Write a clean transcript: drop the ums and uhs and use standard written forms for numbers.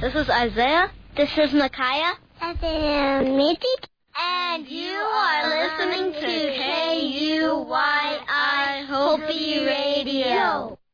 This is Isaiah. This is Micaiah. This is Mitzi. And you are listening to KUYI Hopi Radio.